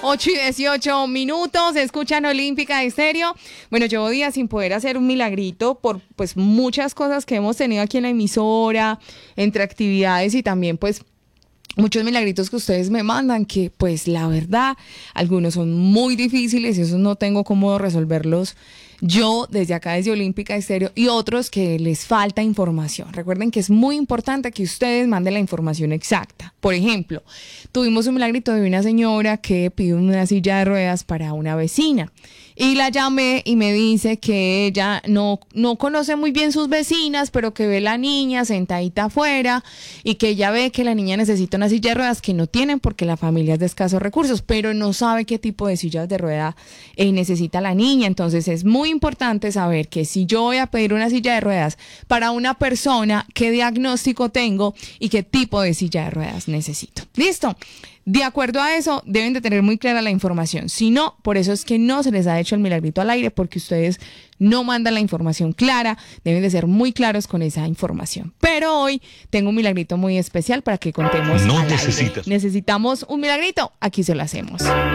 8:18, escuchan Olímpica Estéreo. Bueno, llevo días sin poder hacer un milagrito por pues muchas cosas que hemos tenido aquí en la emisora, entre actividades y también pues muchos milagritos que ustedes me mandan, que pues la verdad, algunos son muy difíciles y esos no tengo cómo resolverlos yo desde acá, desde Olímpica Estéreo, y otros que les falta información. Recuerden que es muy importante que ustedes manden la información exacta. Por ejemplo, tuvimos un milagrito de una señora que pidió una silla de ruedas para una vecina. Y la llamé y me dice que ella no conoce muy bien sus vecinas, pero que ve la niña sentadita afuera y que ella ve que la niña necesita una silla de ruedas que no tienen porque la familia es de escasos recursos, pero no sabe qué tipo de sillas de rueda necesita la niña. Entonces es muy importante saber que si yo voy a pedir una silla de ruedas para una persona, qué diagnóstico tengo y qué tipo de silla de ruedas necesito. ¿Listo? De acuerdo a eso, deben de tener muy clara la información. Si no, por eso es que no se les ha hecho el milagrito al aire, porque ustedes no mandan la información clara. Deben de ser muy claros con esa información. Pero hoy tengo un milagrito muy especial para que contemos al aire. Necesitamos un milagrito, aquí se lo hacemos.